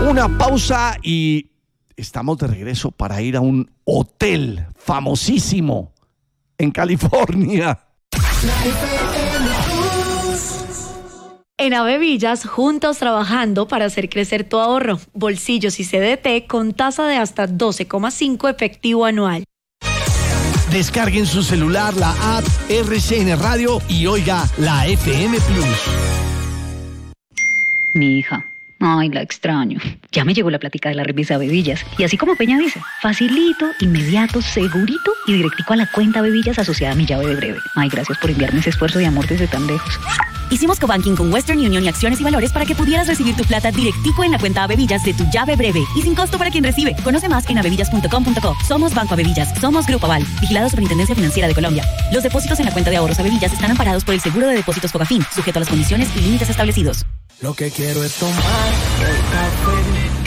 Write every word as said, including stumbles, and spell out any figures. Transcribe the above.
Una pausa y estamos de regreso para ir a un hotel famosísimo en California. En Avevillas, juntos trabajando para hacer crecer tu ahorro, bolsillos y C D T con tasa de hasta doce coma cinco efectivo anual. Descarguen su celular la app R C N Radio y oiga la F M Plus. Mi hija. Ay, la extraño. Ya me llegó la plática de la remesa Avevillas. Y así como Peña dice, facilito, inmediato, segurito y directico a la cuenta Avevillas asociada a mi llave de breve. Ay, gracias por enviarme ese esfuerzo de amor desde tan lejos. Hicimos cobanking con Western Union y acciones y valores para que pudieras recibir tu plata directico en la cuenta Avevillas de tu llave breve y sin costo para quien recibe. Conoce más en avevillas punto com punto co. Somos Banco Avevillas. Somos Grupo Aval. Vigilado Superintendencia Financiera de Colombia. Los depósitos en la cuenta de ahorros Avevillas están amparados por el Seguro de Depósitos Fogafín, sujeto a las condiciones y límites establecidos. Lo que quiero es tomar